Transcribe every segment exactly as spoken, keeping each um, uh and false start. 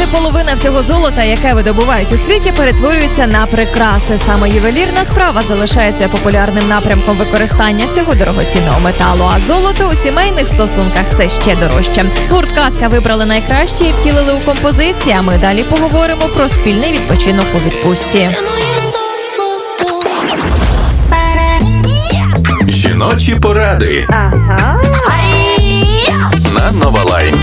Майже половина всього золота, яке видобувають у світі, перетворюється на прикраси. Саме ювелірна справа залишається популярним напрямком використання цього дорогоцінного металу. А золото у сімейних стосунках – це ще дорожче. Гурт «Казка» вибрали найкраще і втілили у композиції. А ми далі поговоримо про спільний відпочинок у відпустці. Жіночі поради. Ага. На Нова Лайн.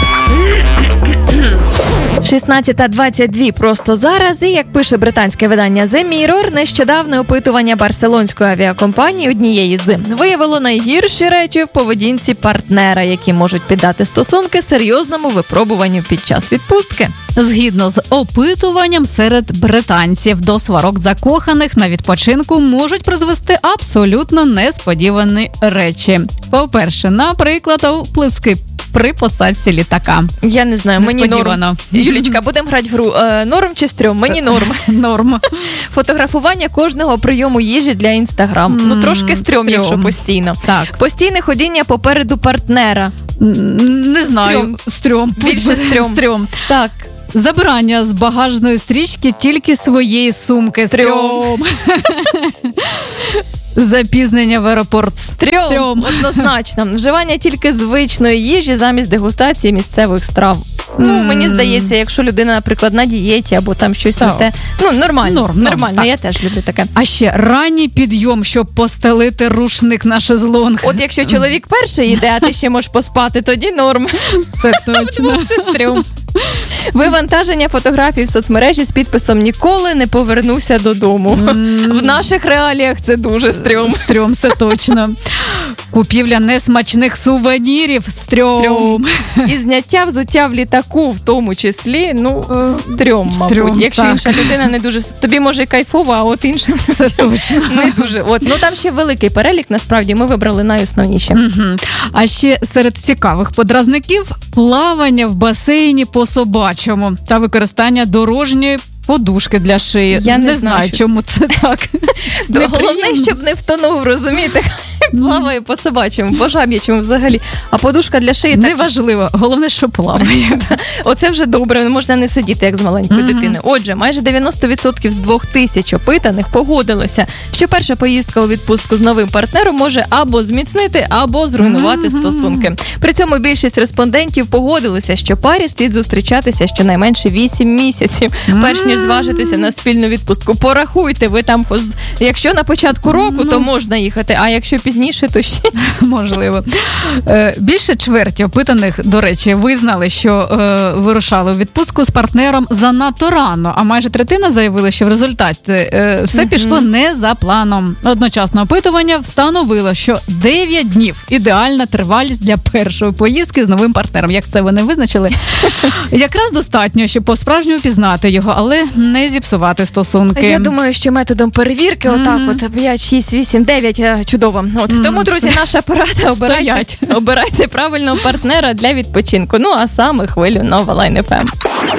шістнадцята двадцять два просто зараз, і, як пише британське видання The Mirror, нещодавне опитування барселонської авіакомпанії однієї з виявило найгірші речі в поведінці партнера, які можуть піддати стосунки серйозному випробуванню під час відпустки. Згідно з опитуванням серед британців, до сварок закоханих на відпочинку можуть призвести абсолютно несподівані речі. По-перше, наприклад, оплески при посадці літака. Я не знаю, мені норм. Юлічка, будемо грати в гру. Е, норм чи стрьом? Мені норм. Норм. Фотографування кожного прийому їжі для Інстаграм. Mm, ну, трошки стрьом, стрьом, якщо постійно. Так. Постійне ходіння попереду партнера. Не знаю. Стрьом. Стрьом. Більше стрьом. Стрьом. Так. Забирання з багажної стрічки тільки своєї сумки. Стрьом. Запізнення в аеропорт. Стрьом. Стрьом. Однозначно. Вживання тільки звичної їжі замість дегустації місцевих страв. Ну, mm. мені здається, якщо людина, наприклад, на дієті або там щось так. не те. Ну, нормально. Норм, нормально, норм, я теж люблю таке. А ще ранній підйом, щоб постелити рушник на шезлонг. От якщо чоловік перший йде, а ти ще можеш поспати, тоді норм. Це точно. Це стрьом. Вивантаження фотографій в соцмережі з підписом «Ніколи не повернуся додому». Mm. В наших реаліях це дуже стрьом. Стрьом, це точно. Купівля несмачних сувенірів. Стрьом. Стрьом. І зняття взуття в літаку в тому числі, ну, стрьом, мабуть. Стрьом, якщо так. інша людина не дуже... Тобі може кайфово, а от іншим це точно. Не дуже. От. Ну, там ще великий перелік, насправді, ми вибрали найосновніші. Угу. А ще серед цікавих подразників плавання в басейні по собачому та використання дорожньої подушки для шиї. Я не, не знаю, знаю, що... чому це так. Головне, щоб не втонув, розумієте? Плаває по собачому, по жаб'ячому взагалі. А подушка для шиї... Неважливо. Так... Головне, що плаває. Оце вже добре, можна не сидіти, як з маленькою mm-hmm. дитиною. Отже, майже дев'яносто відсотків з двох тисяч опитаних погодилися, що перша поїздка у відпустку з новим партнером може або зміцнити, або зруйнувати mm-hmm. стосунки. При цьому більшість респондентів погодилися, що парі слід зустрічатися щонайменше вісім місяців, mm-hmm. перш ніж зважитися на спільну відпустку. Порахуйте, ви там, якщо на початку року, mm-hmm. то можна їхати, а якщо пізніше, то ще можливо. Е, більше чверті опитаних, до речі, визнали, що е, вирушали у відпустку з партнером занадто рано, а майже третина заявила, що в результаті е, все mm-hmm. пішло не за планом. Одночасно опитування встановило, що дев'ять днів – ідеальна тривалість для першої поїздки з новим партнером. Як це вони визначили? Якраз достатньо, щоб по-справжньому пізнати його, але не зіпсувати стосунки. Я думаю, що методом перевірки mm-hmm. отак от п'ять, шість, вісім, дев'ять чудово. От mm-hmm. тому, друзі, наша порада – обирайте, обирайте правильного партнера для відпочинку. Ну, а саме хвилю Нова Лайн еф ем.